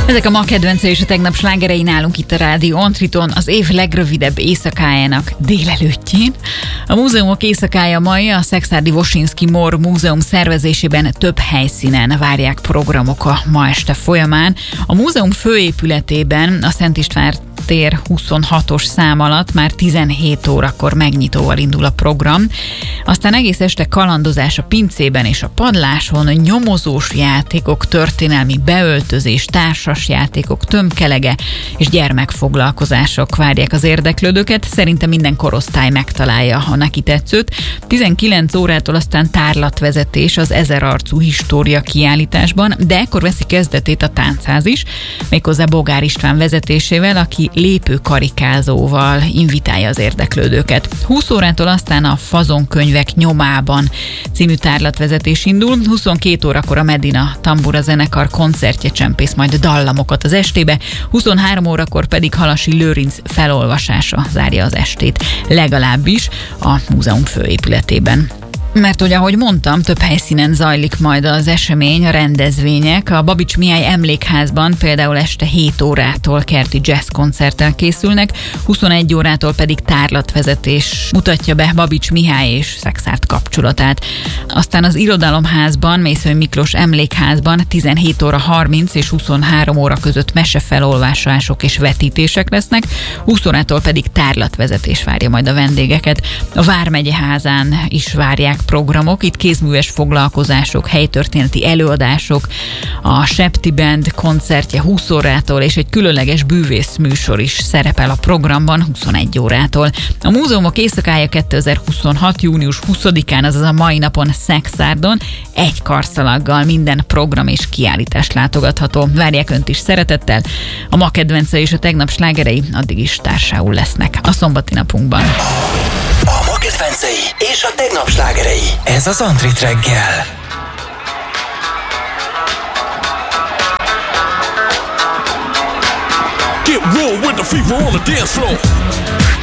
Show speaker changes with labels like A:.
A: Ezek a ma kedvencei és a tegnap slágerei nálunk itt a Rádió Antriton az év legrövidebb éjszakájának délelőttjén. A múzeumok éjszakája mai a Szekszárdi Woszyński Mor Múzeum szervezésében több helyszínen várják programok a ma este folyamán. A múzeum főépületében a Szent István tér 26-os szám alatt már 17 órakor megnyitóval indul a program. Aztán egész este kalandozás a pincében és a padláson, nyomozós játékok, történelmi beöltözés, társas játékok, tömkelege és gyermekfoglalkozások várják az érdeklődőket. Szerintem minden korosztály megtalálja a neki tetszőt. 19 órától aztán tárlatvezetés az 1000 arcú história kiállításban, de ekkor veszi kezdetét a táncház is, méghozzá Bogár István vezetésével, aki lépőkarikázóval invitálja az érdeklődőket. 20 órától aztán a Fazonkönyvek nyomában című tárlatvezetés indul, 22 órakor a Medina Tambura zenekar koncertje csempész majd dallamokat az estébe, 23 órakor pedig Halasi Lőrinc felolvasása zárja az estét, legalábbis a múzeum főépületében. Mert hogy ahogy mondtam, több helyszínen zajlik majd az esemény, a rendezvények. A Babits Mihály Emlékházban például este 7 órától kerti jazz koncerttel készülnek, 21 órától pedig tárlatvezetés mutatja be Babits Mihály és Szekszárd kapcsolatát. Aztán az Irodalomházban, Mészöly Miklós Emlékházban 17 óra 30 és 23 óra között mesefelolvasások és vetítések lesznek, 20 órától pedig tárlatvezetés várja majd a vendégeket. A Vármegyeházán is várják programok, itt kézműves foglalkozások, helytörténeti előadások, a Septi Band koncertje 20 órától, és egy különleges bűvész műsor is szerepel a programban 21 órától. A múzeumok éjszakája 2026. június 20-án, azaz a mai napon Szekszárdon egy karszalaggal minden program és kiállítás látogatható. Várják Önt is szeretettel. A ma kedvence és a tegnap slágerei addig is társául lesznek a szombati napunkban.
B: A ma kedvencei és a tegnap slágerei. Ez az Antrit reggel.
C: Get real with the fever on the dance floor.